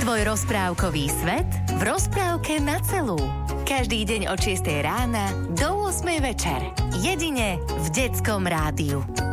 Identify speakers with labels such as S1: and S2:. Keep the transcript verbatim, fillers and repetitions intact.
S1: Tvoj rozprávkový svet v rozprávke na celú. Každý deň od šiestej rána do ôsmej večer. Jedine v Detskom rádiu.